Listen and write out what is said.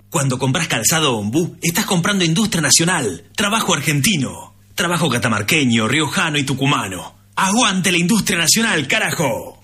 Cuando compras calzado Ombú, estás comprando industria nacional, trabajo argentino, trabajo catamarqueño, riojano y tucumano. ¡Aguante la industria nacional, carajo!